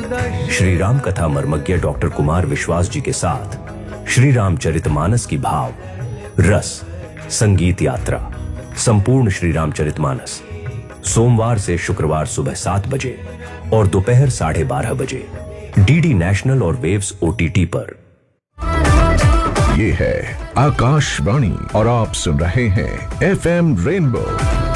श्री राम कथा मर्मज्ञ डॉक्टर कुमार विश्वास जी के साथ श्री रामचरितमानस की भाव रस संगीत यात्रा संपूर्ण श्री रामचरितमानस सोमवार से शुक्रवार सुबह 7 बजे और दोपहर 12:30 बजे डीडी नेशनल और वेव्स ओटीटी पर। ये है आकाशवाणी और आप सुन रहे हैं FM रेनबो